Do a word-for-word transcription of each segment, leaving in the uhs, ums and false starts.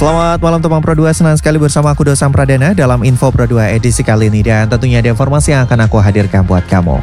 Selamat malam teman Pro dua, senang sekali bersama aku Dosam Pradana dalam Info Pro dua edisi kali ini. Dan tentunya ada informasi yang akan aku hadirkan buat kamu.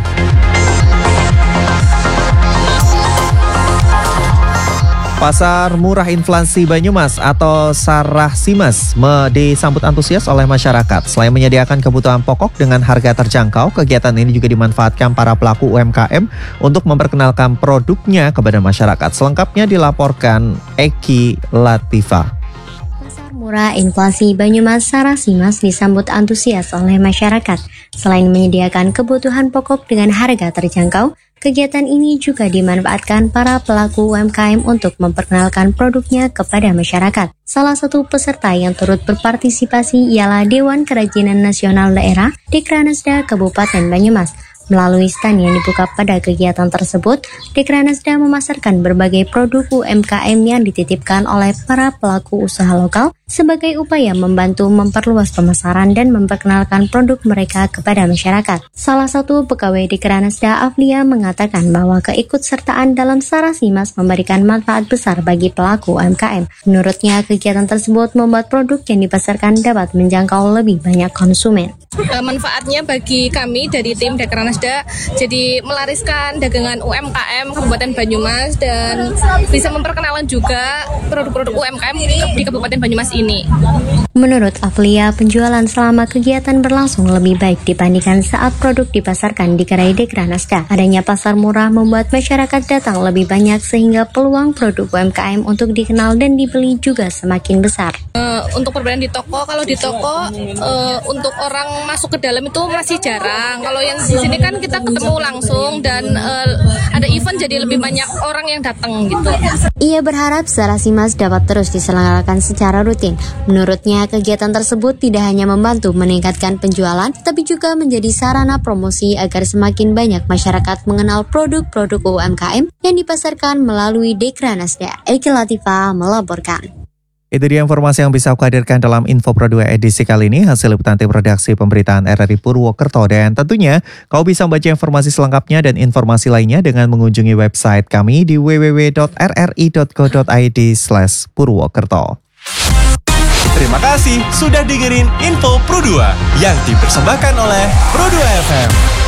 Pasar Murah Inflasi Banyumas atau Sarasimas disambut antusias oleh masyarakat. Selain menyediakan kebutuhan pokok dengan harga terjangkau, kegiatan ini juga dimanfaatkan para pelaku U M K M untuk memperkenalkan produknya kepada masyarakat. Selengkapnya dilaporkan Eki Latifah. Pasar Murah Inflasi Banyumas Sarasimas disambut antusias oleh masyarakat. Selain menyediakan kebutuhan pokok dengan harga terjangkau, kegiatan ini juga dimanfaatkan para pelaku U M K M untuk memperkenalkan produknya kepada masyarakat. Salah satu peserta yang turut berpartisipasi ialah Dewan Kerajinan Nasional Daerah Dekranasda Kabupaten Banyumas. Melalui stand yang dibuka pada kegiatan tersebut, Dekranasda memasarkan berbagai produk U M K M yang dititipkan oleh para pelaku usaha lokal sebagai upaya membantu memperluas pemasaran dan memperkenalkan produk mereka kepada masyarakat. Salah satu pegawai Dekranasda, Aflia, mengatakan bahwa keikutsertaan dalam Sarasimas memberikan manfaat besar bagi pelaku U M K M. Menurutnya, kegiatan tersebut membuat produk yang dipasarkan dapat menjangkau lebih banyak konsumen. Manfaatnya bagi kami dari tim Dekranasda, jadi melariskan dagangan U M K M Kabupaten Banyumas dan bisa memperkenalkan juga produk-produk U M K M di Kabupaten Banyumas ini. Menurut Aflia, penjualan selama kegiatan berlangsung lebih baik dibandingkan saat produk dipasarkan di gerai Dekranasda. Adanya pasar murah membuat masyarakat datang lebih banyak sehingga peluang produk U M K M untuk dikenal dan dibeli juga semakin besar. Uh, untuk perbedaan di toko, kalau di toko uh, untuk orang masuk ke dalam itu masih jarang. Kalau yang di sini kan kita ketemu langsung dan uh, ada event jadi lebih banyak orang yang datang gitu. Ia berharap Sarasimas dapat terus diselenggarakan secara rutin. Menurutnya, kegiatan tersebut tidak hanya membantu meningkatkan penjualan, tapi juga menjadi sarana promosi agar semakin banyak masyarakat mengenal produk-produk U M K M yang dipasarkan melalui Dekranasda. Eki Latifah melaporkan. Itu dia informasi yang bisa aku hadirkan dalam Info Pro dua edisi kali ini, hasil liputan tim redaksi pemberitaan R R I Purwokerto. Dan tentunya kau bisa membaca informasi selengkapnya dan informasi lainnya dengan mengunjungi website kami di w w w titik r r i titik co titik i d slash purwokerto. Terima kasih sudah dengerin Info Pro dua yang dipersembahkan oleh Pro dua F M.